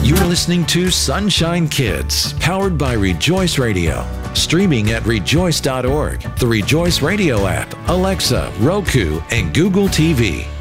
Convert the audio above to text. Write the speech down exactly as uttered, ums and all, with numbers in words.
You're listening to Sunshine Kids, powered by Rejoice Radio. Streaming at rejoice dot org, the Rejoice Radio app, Alexa, Roku, and Google T V.